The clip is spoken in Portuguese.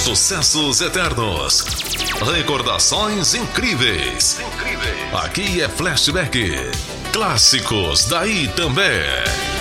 Sucessos eternos. Recordações incríveis. Aqui é Flashback. Clássicos daí também.